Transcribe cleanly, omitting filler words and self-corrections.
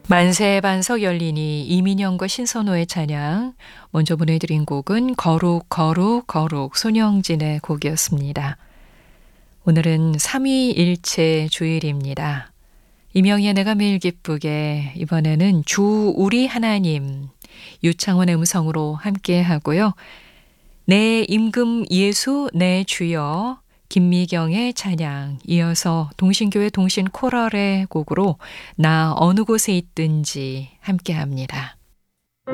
만세 반석 열리니 이민영과 신선호의 찬양. 먼저 보내드린 곡은 거룩 거룩 거룩 손영진의 곡이었습니다. 오늘은 삼위일체 주일입니다. 이명희의 내가 매일 기쁘게, 이번에는 주 우리 하나님 유창원의 음성으로 함께 하고요. 내 임금 예수 내 주여, 김미경의 찬양, 이어서 동신교회 동신코럴의 곡으로 나 어느 곳에 있든지 함께합니다.